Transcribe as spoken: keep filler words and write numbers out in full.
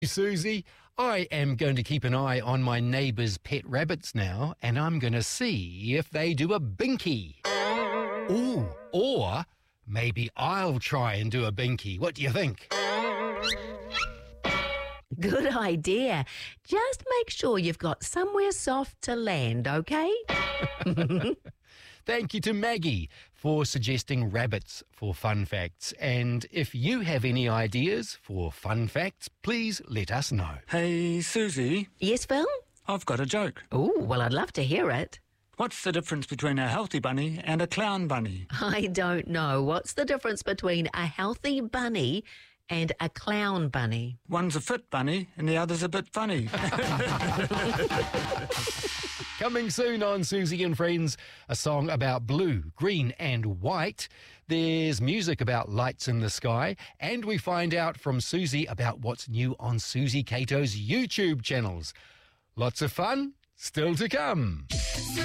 Susie, I am going to keep an eye on my neighbour's pet rabbits now, and I'm going to see if they do a binky. Ooh, or maybe I'll try and do a binky. What do you think? Good idea. Just make sure you've got somewhere soft to land, okay? Thank you to Maggie for suggesting rabbits for fun facts. And if you have any ideas for fun facts, please let us know. Hey, Susie, Yes, Phil? I've got a joke. Oh, well, I'd love to hear it. What's the difference between a healthy bunny and a clown bunny? I don't know. What's the difference between a healthy bunny and a clown bunny? One's a fit bunny and the other's a bit funny. Coming soon on Susie and Friends, a song about blue, green and white. There's music about lights in the sky, and we find out from Susie about what's new on Susie Cato's YouTube channels. Lots of fun still to come.